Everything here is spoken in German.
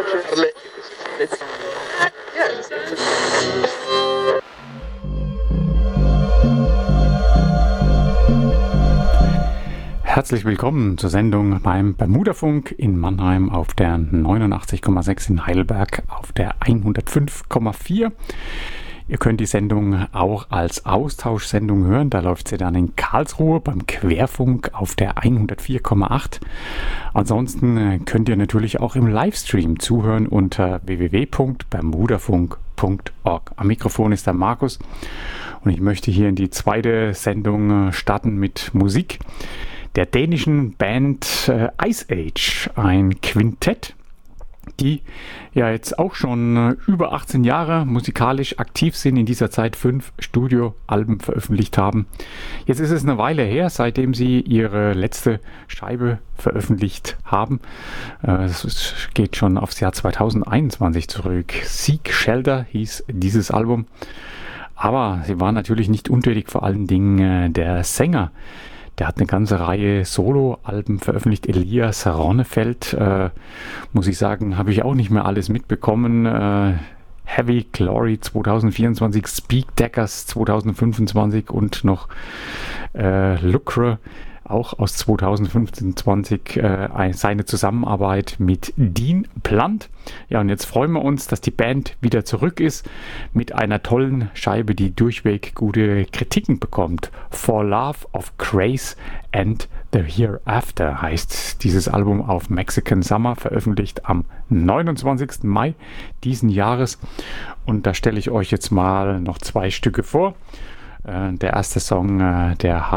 Herzlich willkommen zur Sendung beim Bermudafunk in Mannheim auf der 89,6, in Heidelberg auf der 105,4. Ihr könnt die Sendung auch als Austauschsendung hören. Da läuft sie dann in Karlsruhe beim Querfunk auf der 104,8. Ansonsten könnt ihr natürlich auch im Livestream zuhören unter www.bermudafunk.org. Am Mikrofon ist der Markus und ich möchte hier in die zweite Sendung starten mit Musik der dänischen Band Ice Age, ein Quintett, die ja jetzt auch schon über 18 Jahre musikalisch aktiv sind, in dieser Zeit 5 Studioalben veröffentlicht haben. Jetzt ist es eine Weile her, seitdem sie ihre letzte Scheibe veröffentlicht haben. Es geht schon aufs Jahr 2021 zurück. Seek Shelter hieß dieses Album. Aber sie waren natürlich nicht untätig, vor allen Dingen der Sänger. Der hat eine ganze Reihe Solo-Alben veröffentlicht. Elias Ronnefeld, muss ich sagen, habe ich auch nicht mehr alles mitbekommen. Heavy Glory 2024, Speak Daggers 2025 und noch Lucre, auch aus 2025, seine Zusammenarbeit mit Dean Blunt. Ja, und jetzt freuen wir uns, dass die Band wieder zurück ist mit einer tollen Scheibe, die durchweg gute Kritiken bekommt. For Love of Grace and the Hereafter heißt dieses Album auf Mexican Summer, veröffentlicht am 29. Mai diesen Jahres. Und da stelle ich euch jetzt mal noch 2 Stücke vor. Der erste Song, der